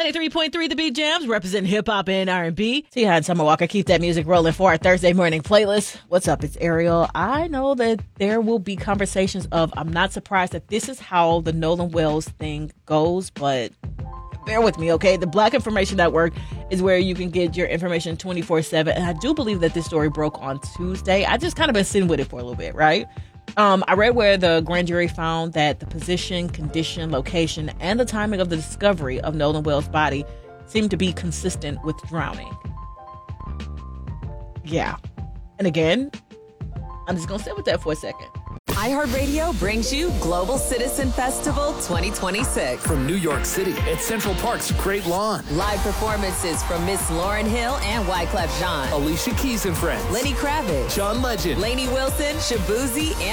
93.3 The Beat Jams, represent hip-hop and R&B. T.I. and Summer Walker, keep that music rolling for our Thursday morning playlist. What's up? It's Ariel. I know that there will be conversations of, I'm not surprised that this is how the Nolan Wells thing goes, but bear with me, okay? The Black Information Network is where you can get your information 24/7, and I do believe that this story broke on Tuesday. I just kind of been sitting with it for a little bit, right? I read where the grand jury found that the position, condition, location, and the timing of the discovery of Nolan Wells' body seemed to be consistent with drowning. Yeah. And again, I'm just going to sit with that for a second. iHeartRadio brings you Global Citizen Festival 2026. From New York City at Central Park's Great Lawn. Live performances from Miss Lauryn Hill and Wyclef Jean. Alicia Keys and Friends. Lenny Kravitz. John Legend. Lainey Wilson, Shabuzi, and